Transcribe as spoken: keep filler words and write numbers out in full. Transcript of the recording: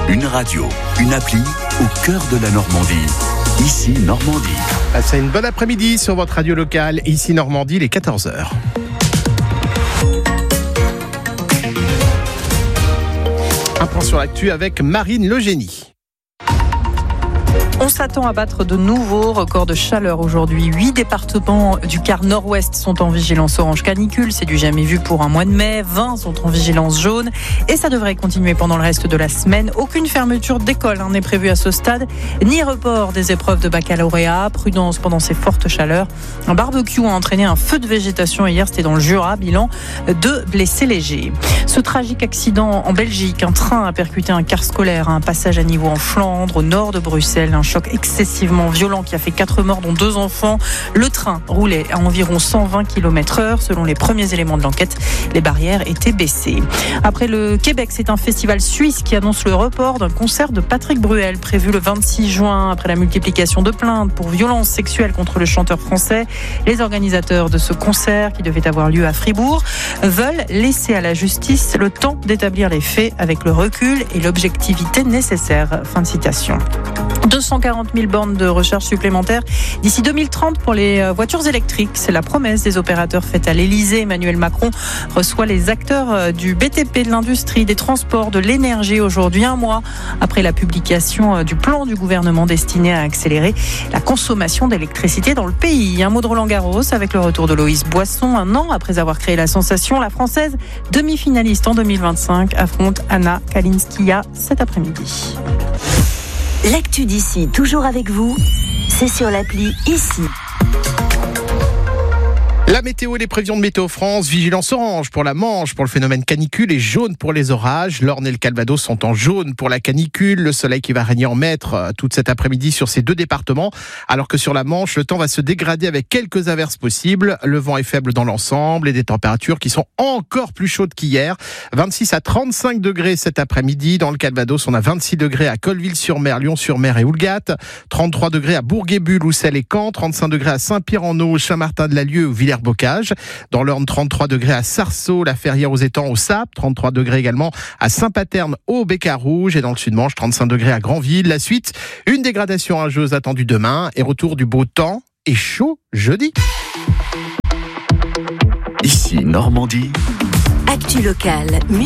Une radio, une appli au cœur de la Normandie. Ici Normandie. Passez une bonne après-midi sur votre radio locale. Ici Normandie, les quatorze heures. Un point sur l'actu avec Marine Legénie. On s'attend à battre de nouveaux records de chaleur aujourd'hui. Huit départements du quart nord-ouest sont en vigilance orange canicule. C'est du jamais vu pour un mois de mai. vingt sont en vigilance jaune. Et ça devrait continuer pendant le reste de la semaine. Aucune fermeture d'école hein, n'est prévue à ce stade, ni report des épreuves de baccalauréat. Prudence pendant ces fortes chaleurs. Un barbecue a entraîné un feu de végétation hier. C'était dans le Jura. Bilan de blessés légers. Ce tragique accident en Belgique. Un train a percuté un car scolaire à un passage à niveau en Flandre, au nord de Bruxelles. Un choc excessivement violent qui a fait quatre morts dont deux enfants. Le train roulait à environ cent vingt kilomètres heure. Selon les premiers éléments de l'enquête, les barrières étaient baissées. Après le Québec, c'est un festival suisse qui annonce le report d'un concert de Patrick Bruel prévu le vingt-six juin. Après la multiplication de plaintes pour violences sexuelles contre le chanteur français, les organisateurs de ce concert qui devait avoir lieu à Fribourg veulent laisser à la justice le temps d'établir les faits avec le recul et l'objectivité nécessaire. Fin de citation. deux cent quarante mille bornes de recharge supplémentaires d'ici deux mille trente pour les voitures électriques. C'est la promesse des opérateurs faite à l'Elysée. Emmanuel Macron reçoit les acteurs du B T P, de l'industrie, des transports, de l'énergie aujourd'hui, un mois après la publication du plan du gouvernement destiné à accélérer la consommation d'électricité dans le pays. Un mot de Roland Garros avec le retour de Loïs Boisson. Un an après avoir créé la sensation, la Française, demi-finaliste en deux mille vingt-cinq, affronte Anna Kalinskaya cet après-midi. L'actu d'ici, toujours avec vous, c'est sur l'appli Ici. La météo et les prévisions de Météo France, vigilance orange pour la Manche, pour le phénomène canicule et jaune pour les orages. L'Orne et le Calvados sont en jaune pour la canicule. Le soleil qui va régner en maître toute cet après-midi sur ces deux départements. Alors que sur la Manche, le temps va se dégrader avec quelques averses possibles. Le vent est faible dans l'ensemble et des températures qui sont encore plus chaudes qu'hier. vingt-six à trente-cinq degrés cet après-midi. Dans le Calvados, on a vingt-six degrés à Colleville-sur-Mer, Lyon-sur-Mer et Houlgate. trente-trois degrés à Bourg-et-Bulle, Oussel et Caen. trente-cinq degrés à Saint-Pierre-en-Eau, Saint-Martin-de-la-Lieue ou Villers Bocage. Dans l'Orne, trente-trois degrés à Sarceaux, la Ferrière aux Étangs, au Sap, trente-trois degrés également à Saint-Paterne, au Bécart-Rouge, et dans le Sud-Manche, trente-cinq degrés à Granville. La suite, une dégradation orageuse attendue demain et retour du beau temps et chaud jeudi. Ici Normandie. Actu locale, musique.